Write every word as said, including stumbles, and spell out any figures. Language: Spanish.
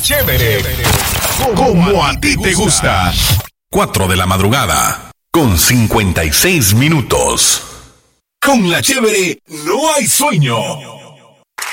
Chévere, como a ti te gusta. Cuatro de la madrugada, con cincuenta y seis minutos. Con La Chévere no hay sueño.